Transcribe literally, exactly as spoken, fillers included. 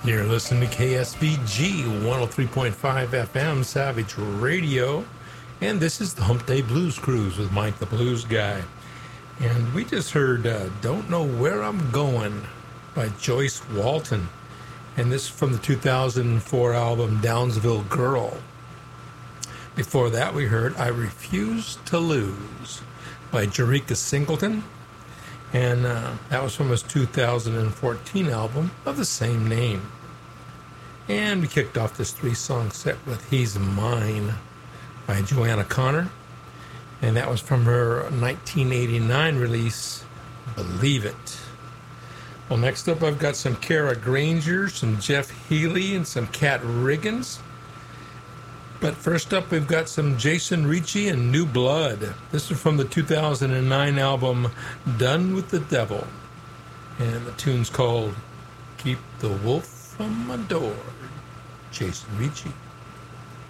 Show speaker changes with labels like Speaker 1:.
Speaker 1: You're listening to K S V G one oh three point five F M Savage Radio, and this is the Hump Day Blues Cruise with Mike the Blues Guy. And we just heard uh, Don't Know Where I'm Going by Joyce Walton, and this is from the two thousand four album Downsville Girl. Before that we heard I Refuse to Lose by Jericka Singleton, and uh, that was from his two thousand fourteen album of the same name. And we kicked off this three-song set with He's Mine by Joanna Connor, and that was from her nineteen eighty-nine release, Believe It. Well, next up I've got some Kara Granger, some Jeff Healey, and some Kat Riggins. But first up, we've got some Jason Ricci and New Blood. This is from the two thousand nine album Done with the Devil. And the tune's called Keep the Wolf from My Door. Jason Ricci.